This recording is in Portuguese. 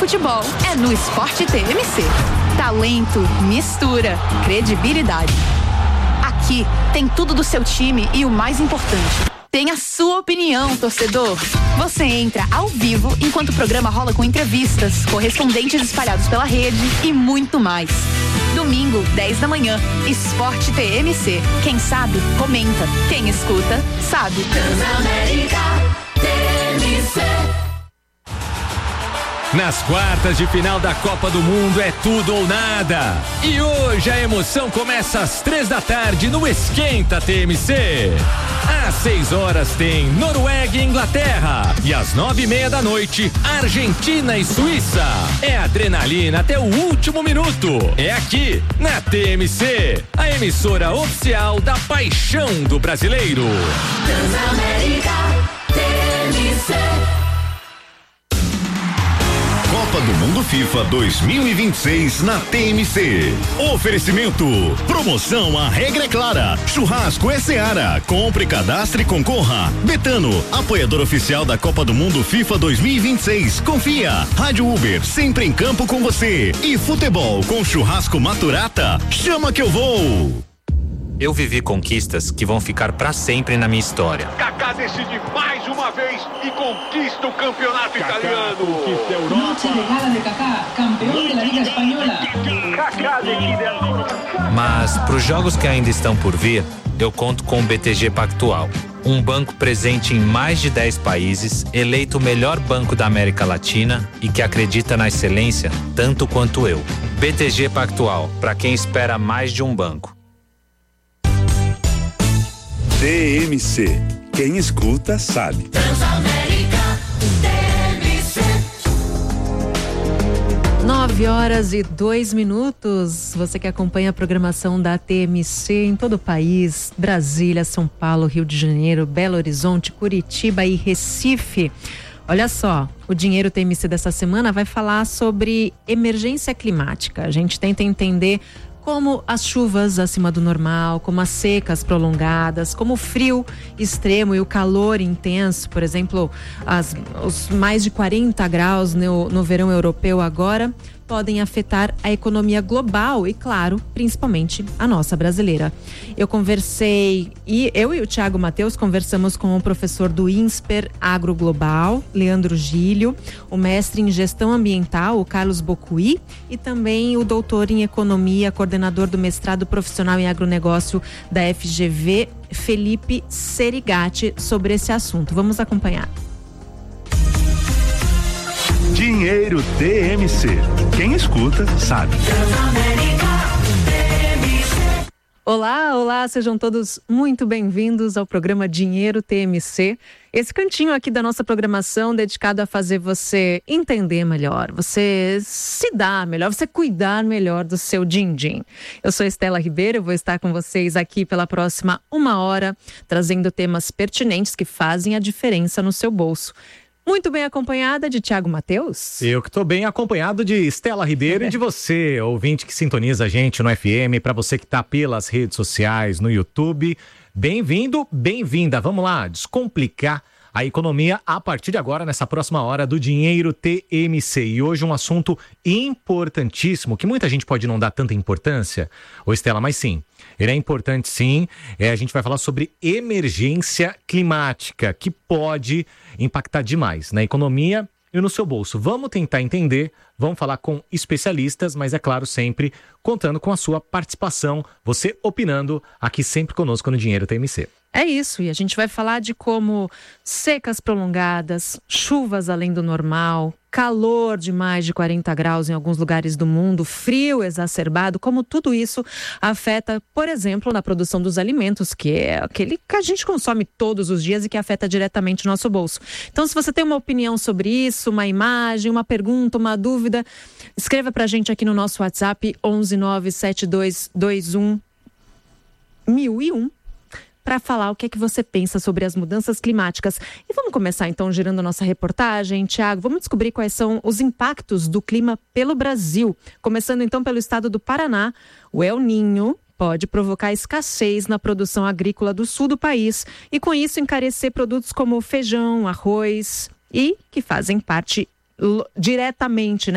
futebol é no Esporte TMC. Talento, mistura, credibilidade. Aqui tem tudo do seu time e o mais importante, tem a sua opinião, torcedor. Você entra ao vivo enquanto o programa rola com entrevistas, correspondentes espalhados pela rede e muito mais. Domingo, 10 da manhã, Esporte TMC. Quem sabe, comenta. Quem escuta, sabe. Transamérica TMC. Nas quartas de final da Copa do Mundo é tudo ou nada. E hoje a emoção começa às 3 da tarde no Esquenta TMC. Às 6 horas tem Noruega e Inglaterra. E às 9:30 da noite, Argentina e Suíça. É adrenalina até o último minuto. É aqui, na TMC, a emissora oficial da paixão do brasileiro. Transamérica TMC. Copa do Mundo FIFA 2026 na TMC. Oferecimento. Promoção A Regra é Clara. Churrasco é Seara. Compre, cadastre e concorra. Betano, apoiador oficial da Copa do Mundo FIFA 2026. Confia. Rádio Uber, sempre em campo com você. E futebol com churrasco Maturata. Chama que eu vou. Eu vivi conquistas que vão ficar pra sempre na minha história. Kaká decide mais uma vez e conquista o campeonato italiano. Conquista a Europa. Noche de gala de Kaká, campeão da Liga Espanhola. Kaká decide ancora. Mas pros jogos que ainda estão por vir, eu conto com o BTG Pactual. Um banco presente em mais de 10 países, eleito o melhor banco da América Latina e que acredita na excelência tanto quanto eu. BTG Pactual, pra quem espera mais de um banco. TMC. Quem escuta sabe. Transamérica TMC. 9:02. Você que acompanha a programação da TMC em todo o país, Brasília, São Paulo, Rio de Janeiro, Belo Horizonte, Curitiba e Recife. Olha só, o Dinheiro TMC dessa semana vai falar sobre emergência climática. A gente tenta entender como as chuvas acima do normal, como as secas prolongadas, como o frio extremo e o calor intenso, por exemplo, os mais de 40 graus no verão europeu agora, podem afetar a economia global e, claro, principalmente a nossa brasileira. Eu e o Thiago Mateus conversamos com o professor do INSPER Agro Global, Leandro Gílio, o mestre em gestão ambiental, o Carlos Bocuí, e também o doutor em economia, coordenador do mestrado profissional em agronegócio da FGV, Felipe Serigati, sobre esse assunto. Vamos acompanhar. Dinheiro TMC. Quem escuta sabe. Olá, sejam todos muito bem-vindos ao programa Dinheiro TMC. Esse cantinho aqui da nossa programação dedicado a fazer você entender melhor, você se dar melhor, você cuidar melhor do seu din-din. Eu sou Estela Ribeiro, vou estar com vocês aqui pela próxima 1 hora, trazendo temas pertinentes que fazem a diferença no seu bolso. Muito bem acompanhada de Thiago Mateus. Eu que estou bem acompanhado de Estela Ribeiro e de você, ouvinte que sintoniza a gente no FM, para você que está pelas redes sociais, no YouTube. Bem-vindo, bem-vinda. Vamos lá, descomplicar a economia a partir de agora, nessa próxima hora do Dinheiro TMC. E hoje um assunto importantíssimo, que muita gente pode não dar tanta importância, ô Estela, mas sim, ele é importante sim. A gente vai falar sobre emergência climática, que pode impactar demais na economia e no seu bolso. Vamos tentar entender, vamos falar com especialistas, mas é claro, sempre contando com a sua participação, você opinando aqui sempre conosco no Dinheiro TMC. É isso, e a gente vai falar de como secas prolongadas, chuvas além do normal, calor de mais de 40 graus em alguns lugares do mundo, frio exacerbado, como tudo isso afeta, por exemplo, na produção dos alimentos, que é aquele que a gente consome todos os dias e que afeta diretamente o nosso bolso. Então, se você tem uma opinião sobre isso, uma imagem, uma pergunta, uma dúvida, escreva pra gente aqui no nosso WhatsApp 11972211001. para falar o que é que você pensa sobre as mudanças climáticas. E vamos começar então girando a nossa reportagem. Tiago, vamos descobrir quais são os impactos do clima pelo Brasil. Começando então pelo estado do Paraná, o El Niño pode provocar escassez na produção agrícola do sul do país e com isso encarecer produtos como feijão, arroz e que fazem parte diretamente,